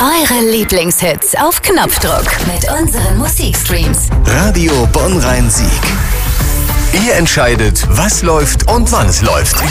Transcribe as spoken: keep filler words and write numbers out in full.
Eure Lieblingshits auf Knopfdruck mit unseren Musikstreams. Radio Bonn-Rhein-Sieg. Ihr entscheidet, was läuft und wann es läuft.